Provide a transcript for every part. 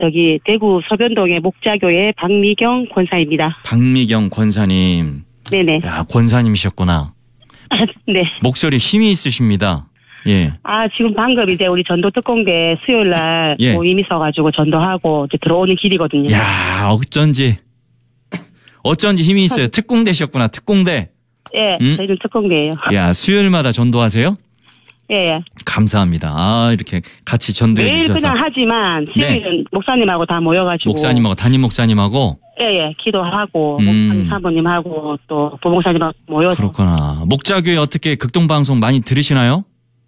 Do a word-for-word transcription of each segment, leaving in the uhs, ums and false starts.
여기 대구 서변동의 목자교회 박미경 권사입니다. 박미경 권사님. 네네. 야, 권사님이셨구나. 네. 목소리 힘이 있으십니다. 예. 아, 지금 방금 이제 우리 전도 특공대 수요일 날 예. 모임 있어가지고 전도하고 이제 들어오는 길이거든요. 야, 어쩐지. 어쩐지 힘이 있어요. 특공대셨구나, 특공대. 예, 음? 저희는 특공대예요. 야, 수요일마다 전도하세요? 예, 예. 감사합니다. 아, 이렇게 같이 전도해 매일 주셔서. 그냥 하지만 수요일은 목사님하고 다 모여가지고. 목사님하고 담임 목사님하고. 예, 예. 기도하고 음. 목사님 사모님하고 또 부목사님하고 모여서. 그렇구나. 목자교회 어떻게 극동방송 많이 들으시나요?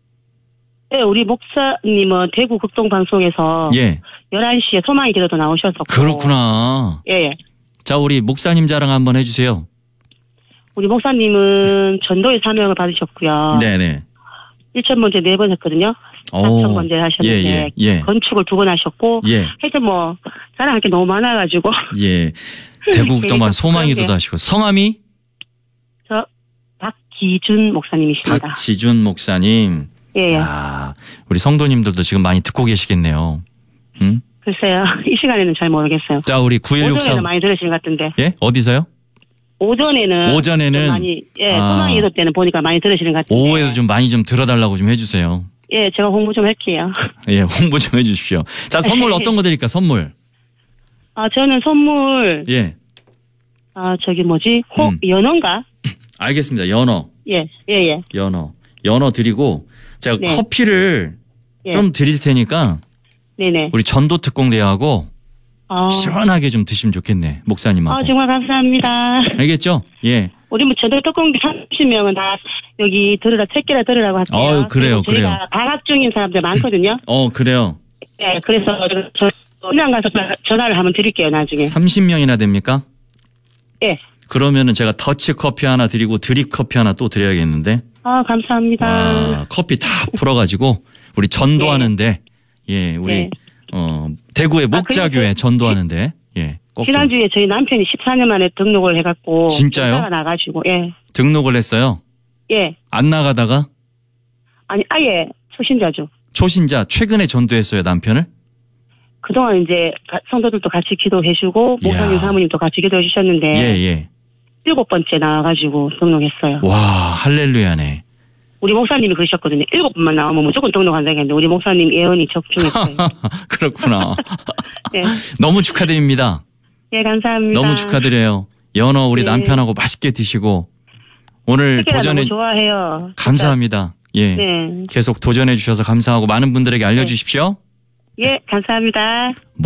예, 우리 목사님은 대구 극동방송에서 예. 열한 시에 소망의 기도도 나오셨었고. 그렇구나. 예, 예. 자, 우리 목사님 자랑 한번 해주세요. 우리 목사님은 전도의 사명을 받으셨고요. 네네. 일천 번째 네 번 했거든요. 사천 번째 하셨는데 예, 예, 예. 건축을 두 번 하셨고 예. 하여튼 뭐 자랑할 게 너무 많아가지고 예. 대구 극동방 소망의 기도도 그러게요. 하시고. 성함이? 저 박기준 목사님이십니다. 박지준 목사님. 예, 예. 아, 우리 성도님들도 지금 많이 듣고 계시겠네요. 응? 글쎄요. 이 시간에는 잘 모르겠어요. 자, 우리 구일육삼. 오전에는 많이 들으시는 것 같은데. 예? 어디서요? 오전에는 오전에는 좀 많이 예, 아. 소망의 기도 때는 보니까 많이 들으시는 것 같은데. 오후에도 좀 많이 좀 들어달라고 좀 해주세요. 예, 제가 홍보 좀 할게요. 예, 홍보 좀 해주십시오. 자, 선물 어떤 거 드릴까, 선물? 아, 저는 선물 예. 아, 저기 뭐지? 호 음. 연어인가? 알겠습니다. 연어. 예, 예, 예. 연어. 연어 드리고, 제가 네. 커피를 예. 좀 드릴 테니까, 네네. 우리 전도특공대하고 아, 시원하게 좀 드시면 좋겠네, 목사님하고. 아, 정말 감사합니다. 알겠죠? 예. 우리 뭐 저도 특공대 삼십 명은 다 여기 들으라, 책기라 들으라고 할게요. 어유, 그래요, 그리고 저희가 그래요. 방학 중인 사람들 많거든요. 어, 그래요. 예, 그래서 저 그냥 가서 전화를 한번 드릴게요, 나중에. 삼십 명이나 됩니까? 예. 그러면은 제가 더치 커피 하나 드리고 드립 커피 하나 또 드려야겠는데. 아, 감사합니다. 아, 커피 다 풀어가지고 우리 전도하는데, 예, 우리 네. 어 대구의 목자교회 그리고 전도하는데, 예, 꼭 좀 지난주에 저희 남편이 십사 년 만에 등록을 해갖고. 진짜요? 전화가 나가지고, 예. 등록을 했어요. 예. 안 나가다가 아니, 아예 초신자죠. 초신자 최근에 전도했어요, 남편을. 그동안 이제 가- 성도들도 같이 기도해주고, 목사님 이야. 사모님도 같이 기도해 주셨는데. 예, 예. 일곱 번째 나와가지고 등록했어요. 와, 할렐루야네. 우리 목사님이 그러셨거든요. 일곱 번만 나오면 무조건 등록한다고 했는데, 우리 목사님 예언이 적중했어요. 그렇구나. 예. 너무 축하드립니다. 예, 감사합니다. 너무 축하드려요. 연어 우리 네. 남편하고 맛있게 드시고 오늘 책이라 도전해 너무 좋아해요. 감사합니다. 예. 네. 계속 도전해 주셔서 감사하고 많은 분들에게 알려주십시오. 예, 감사합니다.